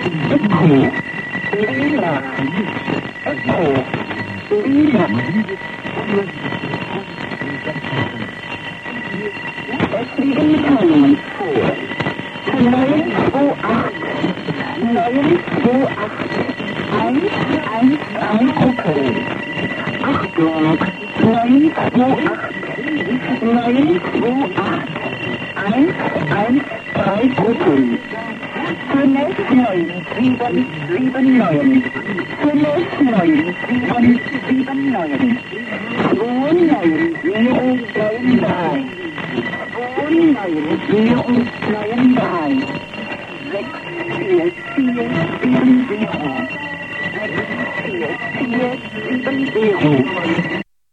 Echo. Lila. Echo. Lila. Es liegen Mitteilungen vor. 928 111 Opel. Achtung, 928 113 Opel. Zunächst 9779. Zunächst 9779. 2993. 2993. 64470. 64470.